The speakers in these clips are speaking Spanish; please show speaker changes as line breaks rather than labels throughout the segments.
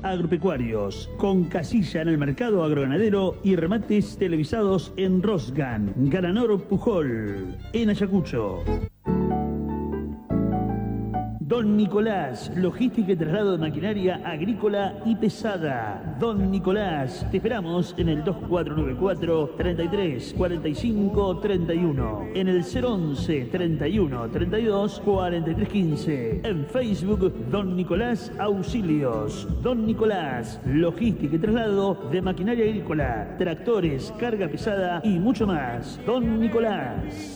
agropecuarios, con casilla en el mercado agroganadero y remates televisados en Rosgan, Garanor Pujol, en Ayacucho. Don Nicolás, logística y traslado de maquinaria agrícola y pesada. Don Nicolás, te esperamos en el 2494 33 45 31, en el 011 31 32 43 15, en Facebook Don Nicolás Auxilios. Don Nicolás, logística y traslado de maquinaria agrícola, tractores, carga pesada y mucho más. Don Nicolás.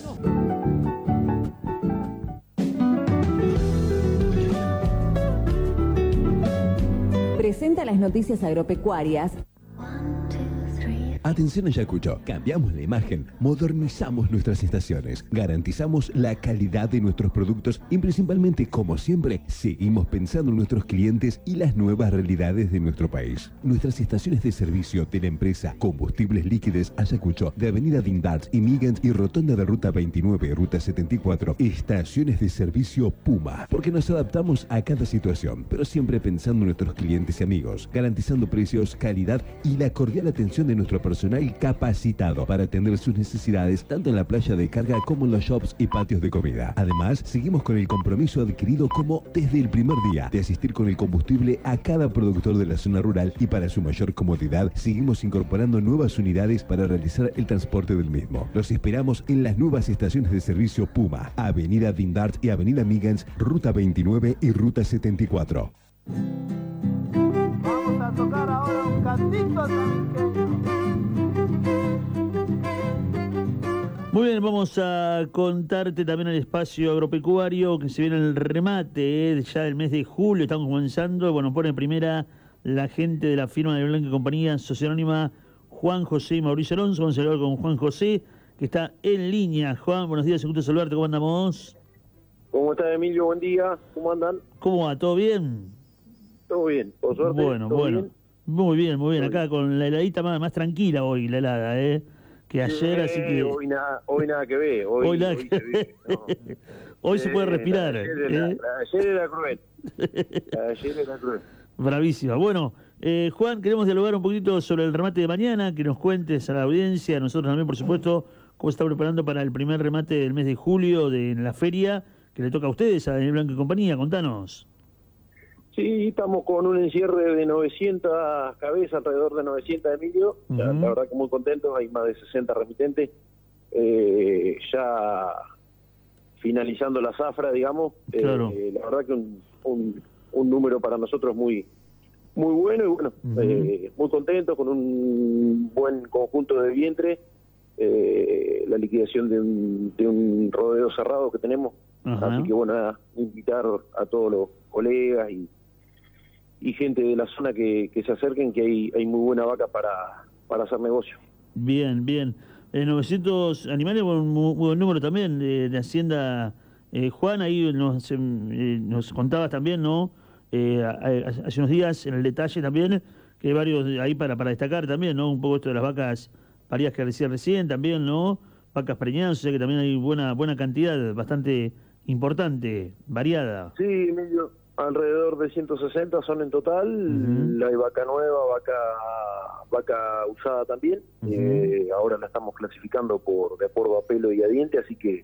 Presenta las noticias agropecuarias.
Atención Ayacucho, cambiamos la imagen, modernizamos nuestras estaciones, garantizamos la calidad de nuestros productos y principalmente, como siempre, seguimos pensando en nuestros clientes y las nuevas realidades de nuestro país. Nuestras estaciones de servicio de la empresa Combustibles Líquidos Ayacucho, de Avenida Dindarts y Miguens y Rotonda de Ruta 29 y Ruta 74, estaciones de servicio Puma, porque nos adaptamos a cada situación, pero siempre pensando en nuestros clientes y amigos, garantizando precios, calidad y la cordial atención de nuestro personal capacitado para atender sus necesidades tanto en la playa de carga como en los shops y patios de comida. Además, seguimos con el compromiso adquirido como desde el primer día de asistir con el combustible a cada productor de la zona rural y para su mayor comodidad seguimos incorporando nuevas unidades para realizar el transporte del mismo. Los esperamos en las nuevas estaciones de servicio Puma, Avenida Dindarts y Avenida Miguens, Ruta 29 y Ruta 74.
Vamos a tocar ahora un cantito también.
Muy bien, vamos a contarte también el espacio agropecuario que se viene el remate ya del mes de julio, estamos comenzando. Bueno, pone primera la gente de la firma de Blanca y Compañía, Sociedad Anónima Juan José y Mauricio Alonso. Vamos a hablar con Juan José, que está en línea. Juan, buenos días, un gusto saludarte, ¿cómo andamos?
¿Cómo está Emilio? Buen día, ¿cómo andan?
¿Cómo va? ¿Todo bien?
Todo bien, por suerte.
Bueno,
¿todo
bueno.
bien?
Muy bien, muy bien.
Muy
Acá
bien.
con la heladita más tranquila hoy, la helada, que ayer, así que...
Hoy nada que ver,
Hoy nada
hoy
que-
se vive, ¿no?
Hoy se puede respirar.
La ayer era cruel. Ayer era cruel.
Bravísima. Bueno, Juan, queremos dialogar un poquito sobre el remate de mañana, que nos cuentes a la audiencia, a nosotros también, por supuesto, cómo se está preparando para el primer remate del mes de julio en la feria, que le toca a ustedes, a Daniel Blanco y Compañía. Contanos.
Sí, estamos con un encierre de 900 cabezas, alrededor de 900, Emilio. La verdad que muy contentos, hay más de 60 remitentes. Ya finalizando la zafra, digamos.
Claro.
La verdad que un número para nosotros muy bueno y bueno, muy contentos con un buen conjunto de vientre. La liquidación de un rodeo cerrado que tenemos.
Ajá.
Así que bueno, nada, invitar a todos los colegas y gente de la zona que se acerquen, que hay muy buena vaca para hacer negocio.
Bien, bien. 900 animales, muy buen número también de Hacienda. Juan, ahí nos contabas también, ¿no? Hace unos días en el detalle también, que hay varios ahí para destacar también, ¿no? Un poco esto de las vacas paridas que decía recién también, ¿no? Vacas preñadas, o sea que también hay buena cantidad, bastante importante, variada.
Sí, Emilio, alrededor de 160 son en total. Hay vaca nueva, vaca usada también. Ahora la estamos clasificando de acuerdo a pelo y a diente, así que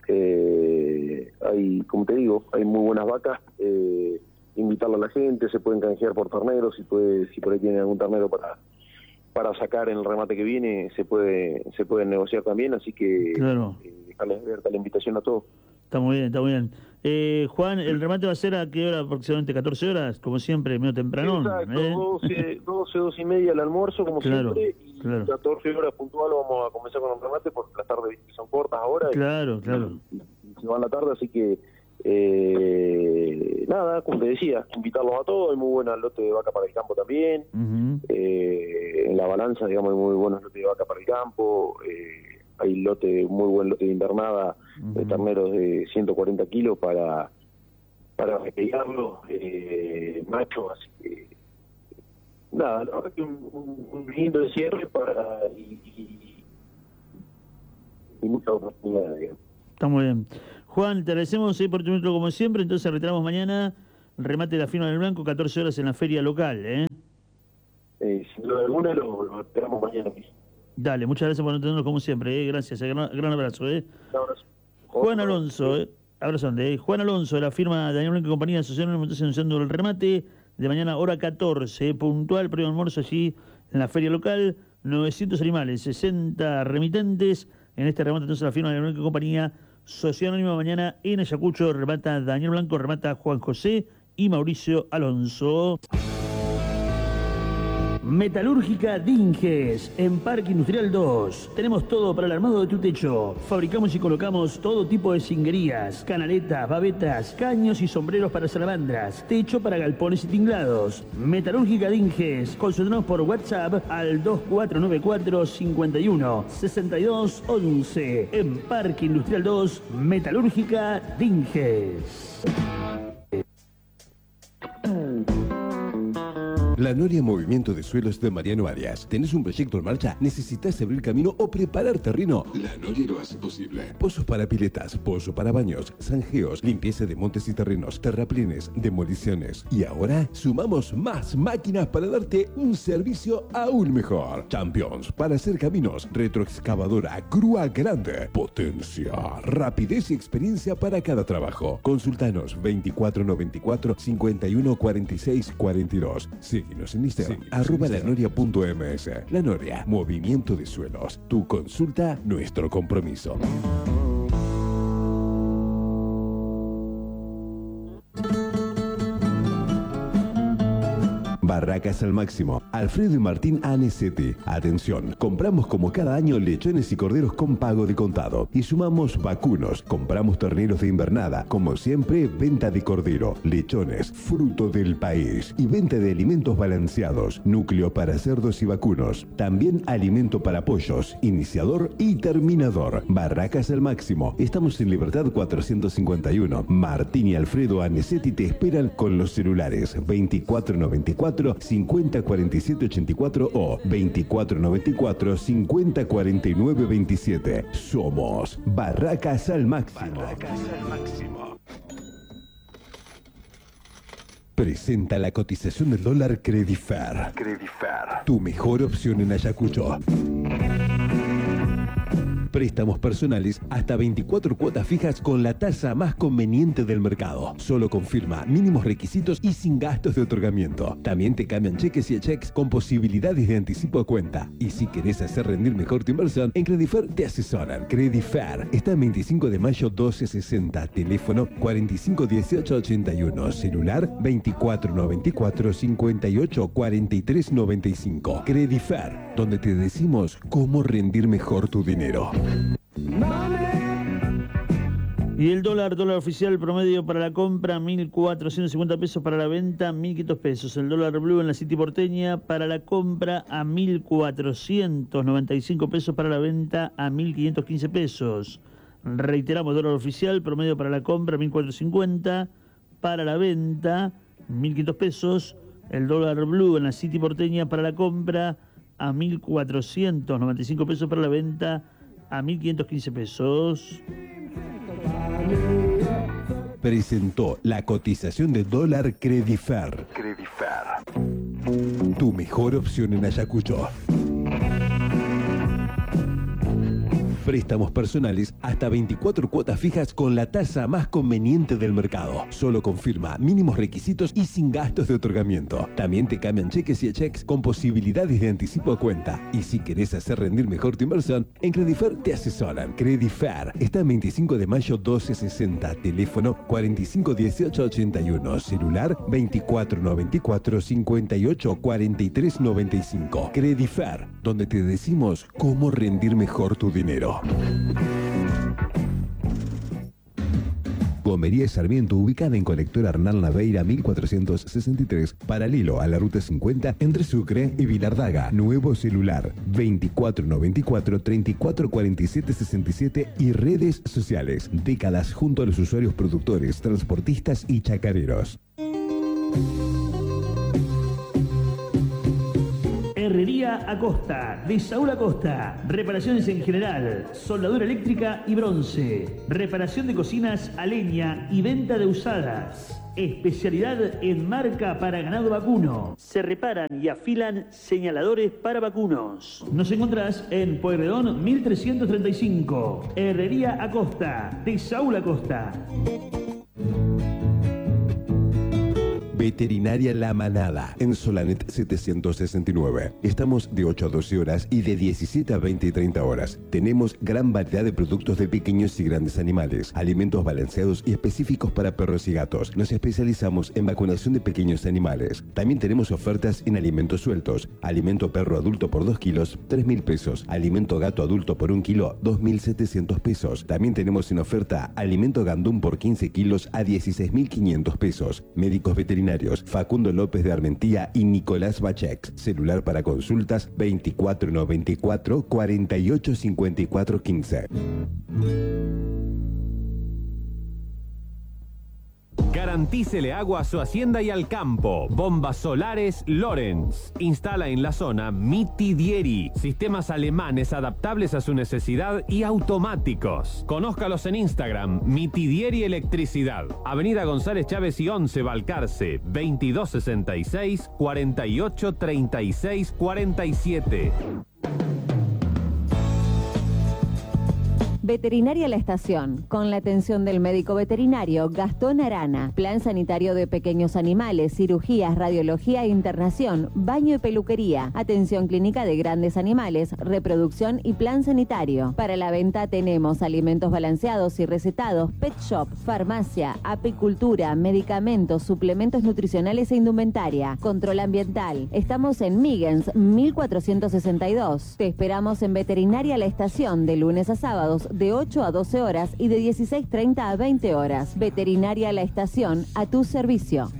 hay, como te digo, hay muy buenas vacas. Invitarle a la gente, se pueden canjear por terneros, si por ahí tienen algún ternero para sacar en el remate que viene, se puede negociar también, así que
Claro.
dejarles abierta la invitación a todos.
Está muy bien, está muy bien. Juan, ¿el remate va a ser a qué hora aproximadamente? ¿14 horas? Como siempre, medio temprano.
Exacto, 12 y media el almuerzo, como
Claro,
siempre, y
claro.
14 horas puntual vamos a comenzar con el remate, porque las tardes son cortas ahora.
Claro, claro.
Y se va en la tarde, así que nada, como te decía, invitarlos a todos. Hay muy buena lote de vaca para el campo también. En la balanza, digamos, hay muy buenos lotes de vaca para el campo. Hay muy buen lote de invernada de terneros de 140 kilos para pegarlos, machos, así que nada, la verdad que un lindo cierre y mucha oportunidad, digamos.
Está muy bien. Juan, te agradecemos por tu minuto como siempre, entonces retiramos mañana el remate de la firma del Blanco, 14 horas en la feria local,
Si lo de alguna lo esperamos mañana mismo.
Dale, muchas gracias por atendernos como siempre, Gracias, gran abrazo,
Un abrazo.
Juan Alonso, abrazo, Juan Alonso, de la firma Daniel Blanco y Compañía Asociación, me está anunciando el remate de mañana, hora 14, puntual, previo almuerzo allí en la feria local, 900 animales, 60 remitentes, en este remate entonces la firma Daniel Blanco y Compañía, Sociedad Anónima. Mañana en Ayacucho, remata Daniel Blanco, remata Juan José y Mauricio Alonso. Metalúrgica Dinges, en Parque Industrial 2. Tenemos todo para el armado de tu techo. Fabricamos y colocamos todo tipo de cinguerías, canaletas, babetas, caños y sombreros para salamandras, techo para galpones y tinglados. Metalúrgica Dinges, consultanos por WhatsApp al 2494 51 62 11. En Parque Industrial 2, Metalúrgica Dinges.
La Noria Movimiento de Suelos de Mariano Arias. ¿Tenés un proyecto en marcha? ¿Necesitas abrir camino o preparar terreno? La Noria lo hace posible. Pozos para piletas, pozo para baños, zanjeos, limpieza de montes y terrenos, terraplenes, demoliciones. Y ahora sumamos más máquinas para darte un servicio aún mejor. Champions para hacer caminos, retroexcavadora, grúa grande, potencia, rapidez y experiencia para cada trabajo. Consultanos 2494 51 46 42. Síguenos en Instagram, @lanoria.ms. La Noria, Movimiento de Suelos. Tu consulta, nuestro compromiso. Barracas al máximo. Alfredo y Martín Anesetti. Atención, compramos como cada año lechones y corderos con pago de contado. Y sumamos vacunos. Compramos terneros de invernada. Como siempre, venta de cordero, lechones, fruto del país. Y venta de alimentos balanceados. Núcleo para cerdos y vacunos. También alimento para pollos, iniciador y terminador. Barracas al máximo. Estamos en Libertad 451. Martín y Alfredo Anesetti te esperan con los celulares 2494 50 47 84 o 2494 50 49 27. Somos Barracas al máximo. Barracas al máximo. Presenta la cotización del dólar Credifer. Tu mejor opción en Ayacucho. Préstamos personales hasta 24 cuotas fijas con la tasa más conveniente del mercado. Solo confirma mínimos requisitos y sin gastos de otorgamiento. También te cambian cheques y cheques con posibilidades de anticipo a cuenta. Y si querés hacer rendir mejor tu inversión, en Credifer te asesoran. Credifer está en 25 de mayo 1260. Teléfono 45 18 81. Celular 24 94 58 43 95. Credifer, donde te decimos cómo rendir mejor tu dinero.
Y el dólar oficial promedio para la compra 1.450 pesos, para la venta 1.500 pesos. El dólar blue en la City porteña para la compra a 1.495 pesos, para la venta a 1.515 pesos. Reiteramos, dólar oficial promedio para la compra 1.450, para la venta 1.500 pesos. El dólar blue en la City porteña para la compra a 1.495 pesos, para la venta a 1.515 pesos.
Presentó la cotización de dólar Credifer. Tu mejor opción en Ayacucho. Préstamos personales hasta 24 cuotas fijas con la tasa más conveniente del mercado. Solo confirma mínimos requisitos y sin gastos de otorgamiento. También te cambian cheques y cheques con posibilidades de anticipo a cuenta. Y si querés hacer rendir mejor tu inversión, en Credifer te asesoran. Credifer está en 25 de mayo 1260. Teléfono 45 18 81. Celular 24 94 58 43 95. Credifer, donde te decimos cómo rendir mejor tu dinero. Comería Sarmiento, ubicada en Colector Arnal Naveira 1463, paralelo a la Ruta 50 entre Sucre y Vilardaga. Nuevo celular 2494 34 47 67 y redes sociales. Décadas junto a los usuarios, productores, transportistas y chacareros.
Herrería Acosta, de Saúl Acosta. Reparaciones en general, soldadura eléctrica y bronce. Reparación de cocinas a leña y venta de usadas. especialidad en marca para ganado vacuno. Se reparan y afilan señaladores para vacunos. Nos encontrás en Pueyrredón 1335, Herrería Acosta, de Saúl Acosta.
Veterinaria La Manada, en Solanet 769. Estamos de 8 a 12 horas y de 17 a 20 y 30 horas. Tenemos gran variedad de productos de pequeños y grandes animales, alimentos balanceados y específicos para perros y gatos. Nos especializamos en vacunación de pequeños animales. También tenemos ofertas en alimentos sueltos. Alimento perro adulto por 2 kilos, 3.000 pesos. Alimento gato adulto por 1 kilo, 2.700 pesos. También tenemos en oferta alimento gandum por 15 kilos a 16.500 pesos. Médicos veterinarios Facundo López de Armentía y Nicolás Bachex. Celular para consultas 2494 4854 15.
Garantícele agua a su hacienda y al campo. Bombas solares Lorenz. Instala en la zona Mitidieri. Sistemas alemanes adaptables a su necesidad y automáticos. Conózcalos en Instagram, Mitidieri Electricidad. Avenida González Chávez y 11 Balcarce, 2266 4836 47.
Veterinaria La Estación, con la atención del médico veterinario Gastón Arana. Plan sanitario de pequeños animales, cirugías, radiología e internación, baño y peluquería, atención clínica de grandes animales, reproducción y plan sanitario. Para la venta tenemos alimentos balanceados y recetados, pet shop, farmacia, apicultura, medicamentos, suplementos nutricionales e indumentaria, control ambiental. Estamos en Migens 1462. Te esperamos en Veterinaria La Estación de lunes a sábados de 8 a 12 horas y de 16:30 a 20 horas. Veterinaria La Estación, a tu servicio.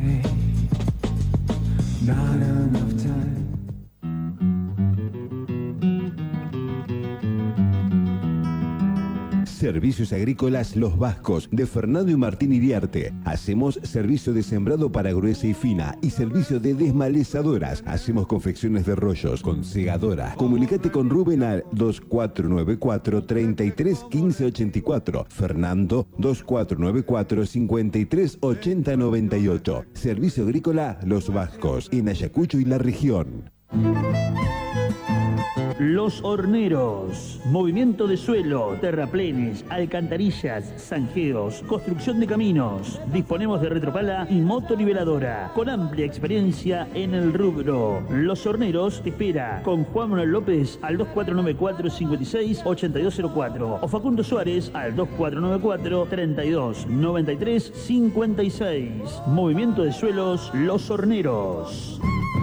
Servicios Agrícolas Los Vascos, de Fernando y Martín Iriarte. Hacemos servicio de sembrado para gruesa y fina y servicio de desmalezadoras. Hacemos confecciones de rollos con segadora. Comunicate con Rubén al 2494 33 15 84. Fernando 2494 53 80 98. Servicio Agrícola Los Vascos, en Ayacucho y la región.
Los Horneros. Movimiento de suelo, terraplenes, alcantarillas, zanjeos, construcción de caminos. Disponemos de retropala y motoniveladora, con amplia experiencia en el rubro. Los Horneros te espera con Juan Manuel López al 2494 56 8204 o Facundo Suárez al 2494 32 93 56. Movimiento de suelos, Los Horneros.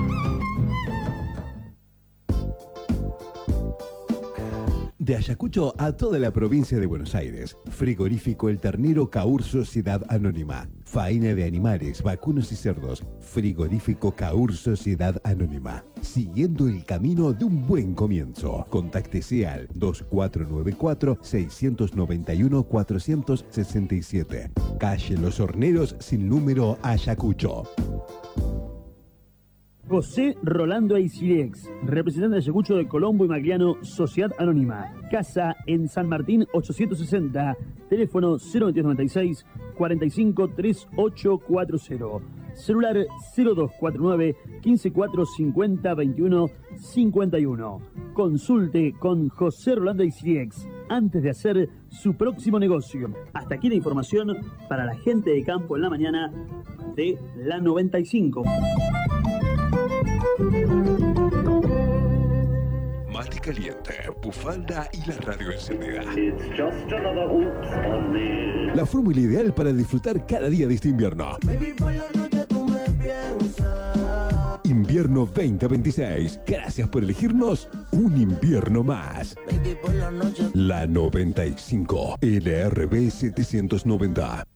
De Ayacucho a toda la provincia de Buenos Aires. Frigorífico El Ternero Caur Sociedad Anónima. Faena de animales, vacunos y cerdos. Frigorífico Caur Sociedad Anónima. Siguiendo el camino de un buen comienzo. Contáctese al 2494 691 467. Calle Los Horneros sin número, Ayacucho.
José Rolando Aisirex, representante de Ayacucho de Colombo y Magliano, Sociedad Anónima. Casa en San Martín 860, teléfono 02296 45 3840. Celular 0249 15450 21 51. Consulte con José Rolando Aisirex antes de hacer su próximo negocio. Hasta aquí la información para la gente de campo en la mañana de la 95.
Mate caliente, bufanda y la radio encendida. La fórmula ideal para disfrutar cada día de este invierno. Invierno 2026. Gracias por elegirnos un invierno más. La 95 LRB 790.